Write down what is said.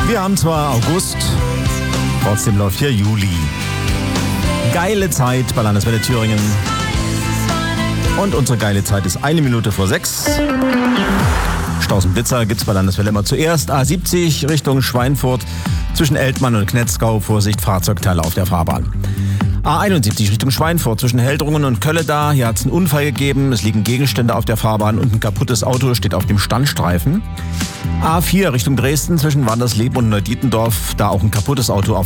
Wir haben zwar August, trotzdem läuft hier Juli. Geile Zeit bei Landeswelle Thüringen. Und unsere geile Zeit ist 1 Minute vor 6. Staus und Blitzer gibt's bei Landeswelle immer zuerst. A70 Richtung Schweinfurt zwischen Eltmann und Knetzgau. Vorsicht, Fahrzeugteile auf der Fahrbahn. A71 Richtung Schweinfurt zwischen Heldrungen und Kölleda. Hier hat es einen Unfall gegeben. Es liegen Gegenstände auf der Fahrbahn und ein kaputtes Auto steht auf dem Standstreifen. A4 Richtung Dresden zwischen Wandersleben und Neudietendorf. Da auch ein kaputtes Auto auf